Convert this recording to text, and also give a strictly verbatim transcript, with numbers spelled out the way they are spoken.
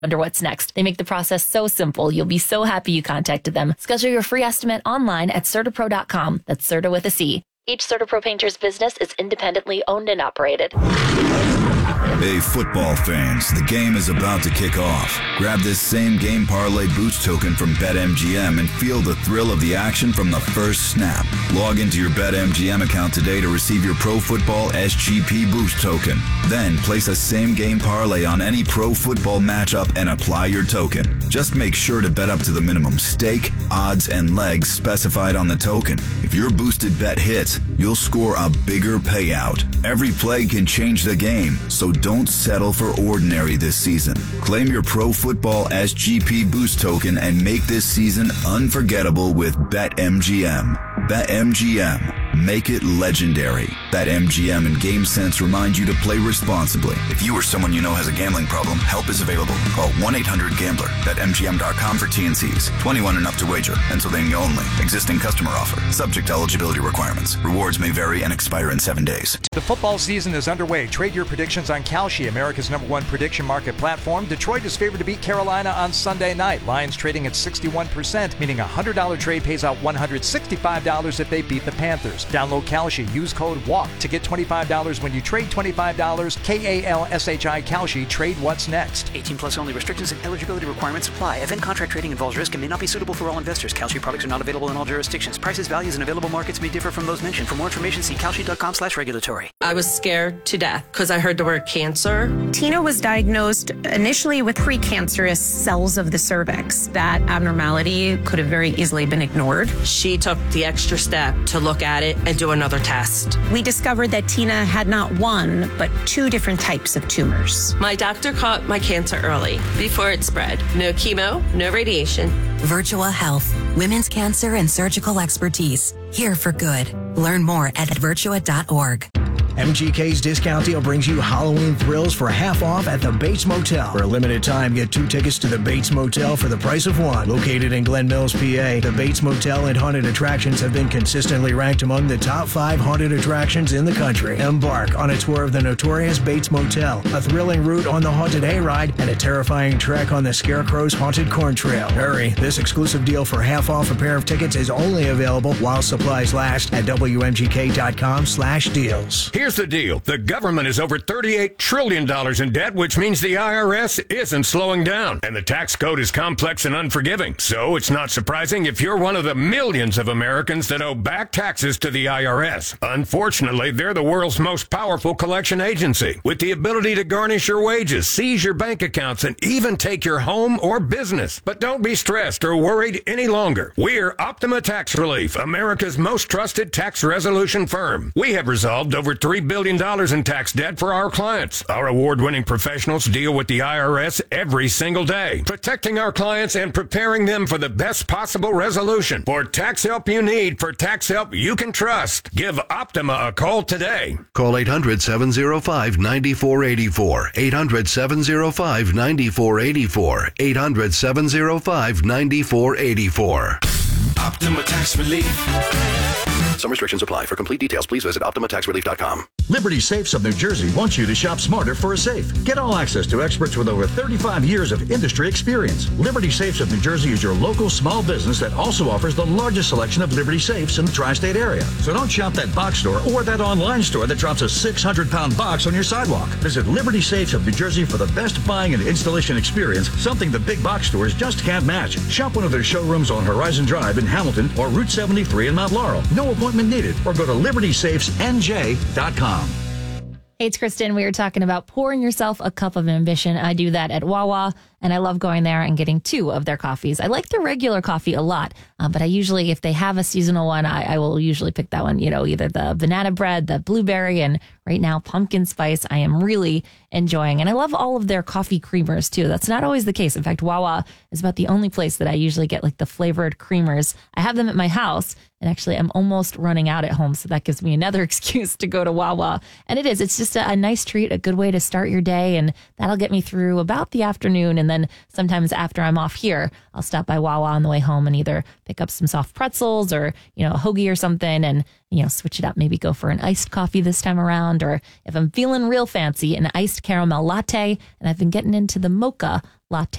Wonder what's next. They make the process so simple. You'll be so happy you contacted them. Schedule your free estimate online at certapro dot com. That's Certa with a C. Each CertaPro painter's business is independently owned and operated. Hey, football fans, the game is about to kick off. Grab this same game parlay boost token from BetMGM and feel the thrill of the action from the first snap. Log into your BetMGM account today to receive your Pro Football S G P boost token. Then place a same game parlay on any pro football matchup and apply your token. Just make sure to bet up to the minimum stake, odds, and legs specified on the token. If your boosted bet hits, you'll score a bigger payout. Every play can change the game, so don't settle for ordinary this season. Claim your Pro Football S G P boost token and make this season unforgettable with BetMGM. BetMGM. Make it legendary. BetMGM and GameSense remind you to play responsibly. If you or someone you know has a gambling problem, help is available. Call one eight hundred gambler. Bet M G M dot com for T and C's. twenty-one and up to wager. Pennsylvania only. Existing customer offer. Subject to eligibility requirements. Rewards may vary and expire in seven days. The football season is underway. Trade your predictions on Kalshi, America's number one prediction market platform. Detroit is favored to beat Carolina on Sunday night. Lions trading at sixty-one percent, meaning a one hundred dollars trade pays out one hundred sixty-five dollars if they beat the Panthers. Download Kalshi. Use code WALK to get twenty-five dollars when you trade twenty-five dollars. K A L S H I Kalshi. Trade what's next. eighteen plus only. Restrictions and eligibility requirements apply. Event contract trading involves risk and may not be suitable for all investors. Kalshi products are not available in all jurisdictions. Prices, values, and available markets may differ from those mentioned. For more information, see kalshi dot com slash regulatory. I was scared to death because I heard the word cancer. Tina was diagnosed initially with precancerous cells of the cervix. That abnormality could have very easily been ignored. She took the extra step to look at it and do another test. We discovered that Tina had not one, but two different types of tumors. My doctor caught my cancer early, before it spread. No chemo, no radiation. Virtua Health, women's cancer and surgical expertise. Here for good. Learn more at virtua dot org. M G K's discount deal brings you Halloween thrills for half off at the Bates Motel. For a limited time, get two tickets to the Bates Motel for the price of one. Located in Glen Mills, P A, the Bates Motel and haunted attractions have been consistently ranked among the top five haunted attractions in the country. Embark on a tour of the notorious Bates Motel, a thrilling route on the haunted hayride, and a terrifying trek on the Scarecrow's haunted corn trail. Hurry, this exclusive deal for half off a pair of tickets is only available while supplies last at W M G K dot com slash deals. Here's the deal. The government is over thirty-eight trillion dollars in debt, which means the I R S isn't slowing down. And the tax code is complex and unforgiving. So it's not surprising if you're one of the millions of Americans that owe back taxes to the I R S. Unfortunately, they're the world's most powerful collection agency, with the ability to garnish your wages, seize your bank accounts, and even take your home or business. But don't be stressed or worried any longer. We're Optima Tax Relief, America's most trusted tax resolution firm. We have resolved over three billion dollars in tax debt for our clients. Our award-winning professionals deal with the I R S every single day, protecting our clients and preparing them for the best possible resolution. For tax help you need, for tax help you can trust, give Optima a call today. Call eight hundred, seven oh five, nine four eight four. eight hundred, seven oh five, nine four eight four. eight hundred, seven oh five, nine four eight four. Optima Tax Relief. Some restrictions apply. For complete details, please visit optima tax relief dot com. Liberty Safes of New Jersey wants you to shop smarter for a safe. Get all access to experts with over thirty-five years of industry experience. Liberty Safes of New Jersey is your local small business that also offers the largest selection of Liberty Safes in the tri-state area. So don't shop that box store or that online store that drops a six hundred pound box on your sidewalk. Visit Liberty Safes of New Jersey for the best buying and installation experience, something the big box stores just can't match. Shop one of their showrooms on Horizon Drive in Hamilton or Route seventy-three in Mount Laurel. No appointment needed, or go to liberty safes n j dot com. Hey, it's Kristen. We were talking about pouring yourself a cup of ambition. I do that at Wawa, and I love going there and getting two of their coffees. I like their regular coffee a lot, uh, but I usually, if they have a seasonal one, I, I will usually pick that one, you know, either the banana bread, the blueberry, and right now, pumpkin spice. I am really enjoying, and I love all of their coffee creamers, too. That's not always the case. In fact, Wawa is about the only place that I usually get, like, the flavored creamers. I have them at my house, and actually, I'm almost running out at home, so that gives me another excuse to go to Wawa. And it is. It's just a, a nice treat, a good way to start your day, and that'll get me through about the afternoon. And then sometimes after I'm off here, I'll stop by Wawa on the way home and either pick up some soft pretzels or, you know, a hoagie or something and, you know, switch it up, maybe go for an iced coffee this time around. Or if I'm feeling real fancy, an iced caramel latte. And I've been getting into the mocha latte.